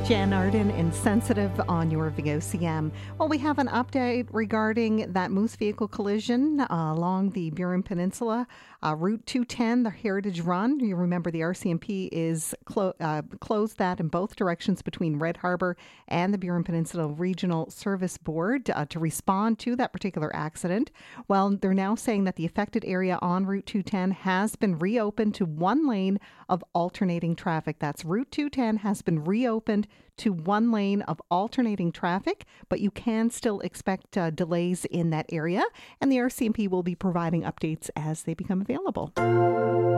Jan Arden, Insensitive on your VOCM. Well, we have an update regarding that Moose vehicle collision along the Burin Peninsula, Route 210, the Heritage Run. You remember the RCMP is closed that in both directions between Red Harbor and the Burin Peninsula Regional Service Board to respond to that particular accident. Well, they're now saying that the affected area on Route 210 has been reopened to one lane of alternating traffic. That's Route 210 has been reopened to one lane of alternating traffic, but you can still expect delays in that area, and the RCMP will be providing updates as they become available.